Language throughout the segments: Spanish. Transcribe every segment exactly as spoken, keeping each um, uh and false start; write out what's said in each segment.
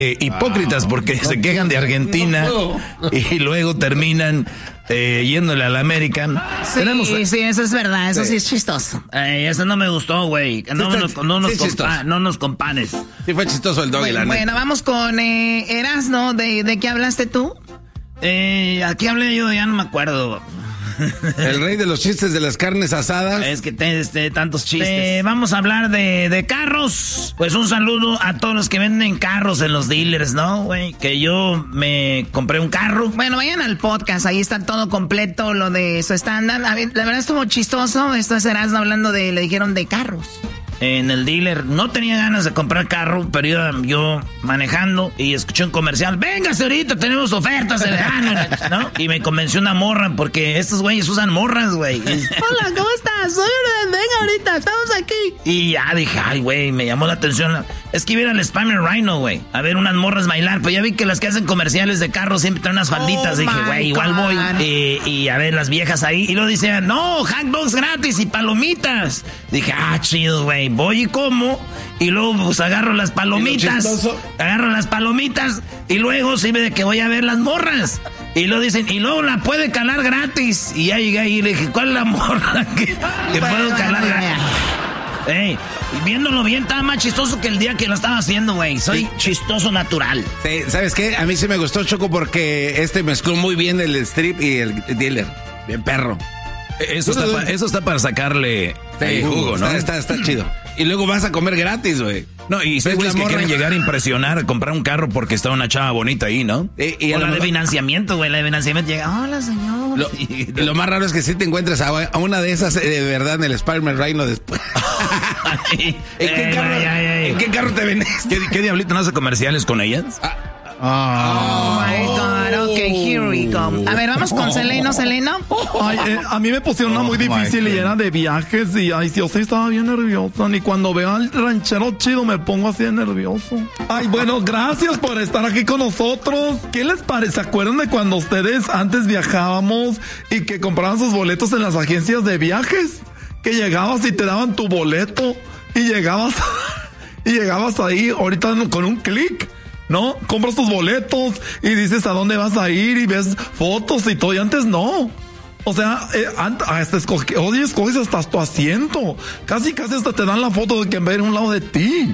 Eh, hipócritas porque no, se quejan de Argentina no, no. y luego terminan eh, yéndole al American. Sí, Tenemos... sí, eso es verdad, eso sí, sí es chistoso. Eh, eso no me gustó, güey. No, sí, no, no, nos sí, compa- no nos companes. Sí fue chistoso el doggy, bueno, la neta. Bueno, vamos con eh, Erasno. ¿De, ¿De qué hablaste tú? Eh, ¿a qué hablé yo? Ya no me acuerdo. El rey de los chistes de las carnes asadas. Es que te, este, tantos chistes. Eh, vamos a hablar de, de carros. Pues un saludo a todos los que venden carros en los dealers, ¿no, güey? Que yo me compré un carro. Bueno, vayan al podcast, ahí está todo completo, lo de su estándar. La verdad estuvo chistoso, esto es Erasmo hablando de, le dijeron de carros. En el dealer, no tenía ganas de comprar carro, pero iba yo manejando y escuché un comercial. Véngase ahorita, tenemos ofertas de verano, ¿no? Y me convenció una morra, porque estos güeyes usan morras, güey. Hola, ¿cómo estás? Soy una... Venga ahorita, estamos aquí. Y ya dije, ay, güey, me llamó la atención. Es que iba a ir al Spammer Rhino, güey, a ver unas morras bailar. Pues ya vi que las que hacen comerciales de carro siempre traen unas falditas. Oh, dije, güey, igual voy. Y, y a ver las viejas ahí. Y luego decían, no, hot dogs gratis y palomitas. Dije, ah, chido, güey. Voy y como, y luego pues agarro las palomitas, agarro las palomitas, y luego sí ve que voy a ver las morras. Y luego dicen, y luego la puede calar gratis. Y ya llegué ahí y le dije, ¿cuál es la morra que, que puedo calar gratis? Ey, viéndolo bien, estaba más chistoso que el día que lo estaba haciendo, güey. Soy sí. chistoso natural. Sí, ¿sabes qué? A mí sí me gustó, Choco, porque este mezcló muy bien el strip y el dealer. Bien perro. Eso está, pa, eso está para sacarle sí, el jugo, ¿no? Está, está, está chido. Y luego vas a comer gratis, güey. No, y ustedes que quieren llegar a impresionar, a comprar un carro porque está una chava bonita ahí, ¿no? Y, y o la de financiamiento, güey. La de financiamiento llega, hola, señor. Lo, y lo más raro es que sí te encuentras a, a una de esas de verdad en el Spider-Man Rhino después. ¿En, qué carro, ay, ay, ay. ¿En qué carro te vendes? ¿Qué, ¿Qué diablito no hace comerciales con ellas? Ah. Oh, oh my God, ok, here we go. A ver, vamos con Seleno, Seleno. Ay, eh, a mí me pusieron una muy difícil y era de viajes y ay, yo sí estaba bien nerviosa. Ni cuando veo al ranchero chido me pongo así de nervioso. Ay, bueno, gracias por estar aquí con nosotros. ¿Qué les parece? ¿Se acuerdan de cuando ustedes antes viajábamos y que compraban sus boletos en las agencias de viajes? Que llegabas y te daban tu boleto y llegabas y llegabas ahí ahorita con un clic, ¿no? Compras tus boletos y dices a dónde vas a ir y ves fotos y todo. Y antes no. O sea, eh, hasta escoge, oye, escoges hasta tu asiento. Casi, casi hasta te dan la foto de quien va a ir a un lado de ti.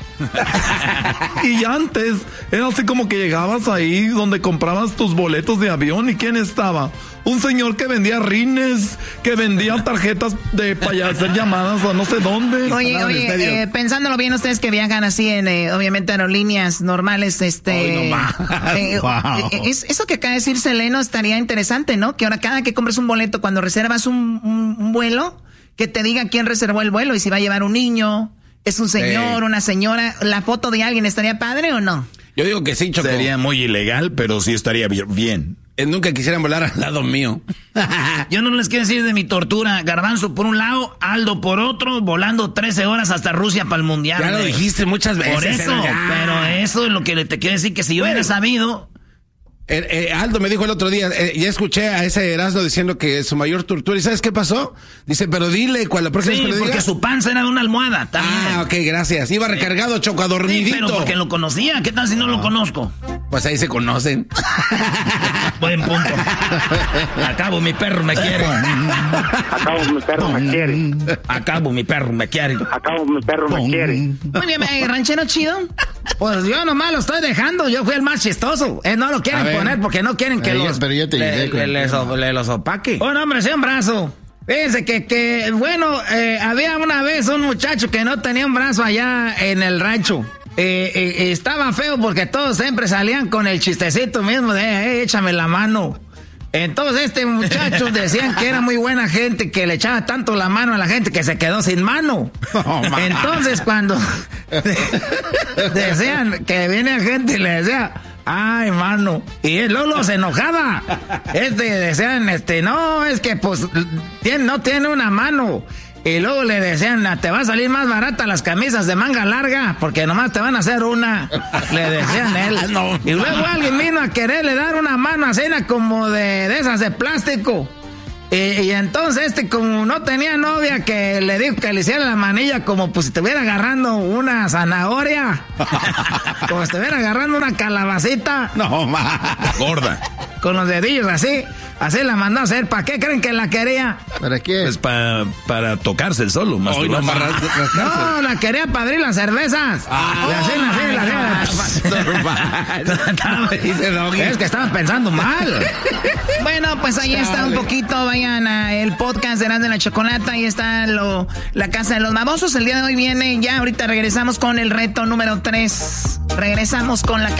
Y antes era así como que llegabas ahí donde comprabas tus boletos de avión y ¿quién estaba? Un señor que vendía rines, que vendía tarjetas de para hacer llamadas a no sé dónde. Oye, oye, eh, pensándolo bien, ustedes que viajan así en, eh, obviamente, aerolíneas normales, este... Oh, no eh, wow. eh, es, eso que acaba de decir Seleno estaría interesante, ¿no? Que ahora cada que compres un boleto, cuando reservas un, un, un vuelo, que te diga quién reservó el vuelo y si va a llevar un niño, es un señor, sí. una señora, la foto de alguien, ¿estaría padre o no? Yo digo que sí, Choco. Sería muy ilegal, pero sí estaría bien. Eh, nunca quisieran volar al lado mío. Yo no les quiero decir de mi tortura. Garbanzo por un lado, Aldo por otro, volando trece horas hasta Rusia para el mundial. Ya lo dijiste muchas veces. Por eso, pero eso es lo que te quiero decir, que si yo hubiera sabido... Eh, eh, Aldo me dijo el otro día, eh, ya escuché a ese Erasmo diciendo que es su mayor tortura. ¿Y sabes qué pasó? Dice, pero dile cuál la próxima sí, vez que le porque diga. Su panza era de una almohada también. Ah, ok, gracias. Iba recargado, Choco, adormidito. Sí, pero porque lo conocía. ¿Qué tal si no, no lo conozco? Pues ahí se conocen. Buen punto. Acabo, mi perro me quiere. Acabo, mi perro me quiere. Acabo, mi perro me quiere. Acabo, mi perro me quiere. Muy bien, eh, ranchero chido. Pues yo nomás lo estoy dejando. Yo fui el más chistoso. Eh, no lo quieren poner porque no quieren que Ay, los... Pero yo te le, diré. Le, le, le, le los opaque. Bueno, hombre, sea un brazo. Fíjense que, que bueno, eh, había una vez un muchacho que no tenía un brazo allá en el rancho. Eh, eh, estaba feo porque todos siempre salían con el chistecito mismo de, eh, échame la mano. Entonces este muchacho decían que era muy buena gente, que le echaba tanto la mano a la gente que se quedó sin mano. Oh, entonces cuando decían que viene gente y le decía, ay, mano, y el Lolo se enojaba. Este decían, este, no, es que pues tiene, no tiene una mano. Y luego le decían, te va a salir más barata las camisas de manga larga, porque nomás te van a hacer una. Le decían él. No, y luego alguien vino a quererle dar una mano así como de, de esas de plástico. Y, y entonces este como no tenía novia, que le dijo que le hiciera la manilla como pues si estuviera agarrando una zanahoria. Como si estuviera agarrando una calabacita. No, ma. Gorda. Con los dedillos así. Así la mandó a hacer. ¿Para qué creen que la quería? ¿Para qué? Pues para para tocarse el solo, más Hoy no, no, la quería para abrir las cervezas. Ah, y así, así, así. Es que estaban pensando mal. Bueno, pues ahí está un poquito. Vayan al podcast de Erasmo de la Chocolata. Ahí está lo, la casa de los babosos. El día de hoy viene ya. Ahorita regresamos con el reto número tres. Regresamos con la